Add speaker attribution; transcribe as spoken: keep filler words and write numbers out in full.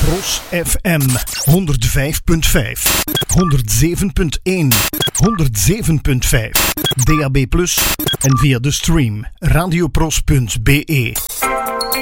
Speaker 1: Pros F M honderd vijf punt vijf, honderd zeven punt één, honderd zeven punt vijf, D A B plus, en via de stream radiopros punt b e.